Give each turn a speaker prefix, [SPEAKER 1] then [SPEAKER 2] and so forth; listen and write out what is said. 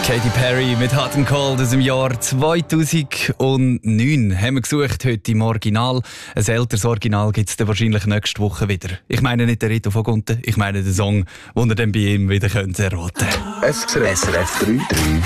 [SPEAKER 1] Katy Perry mit Hot and Cold aus dem Jahr 2009 haben wir gesucht, heute im Original. Ein älteres Original gibt es dann wahrscheinlich nächste Woche wieder. Ich meine nicht den Rito von Gunten, ich meine den Song, den ihr dann bei ihm wieder erraten könnt.
[SPEAKER 2] SRF 3.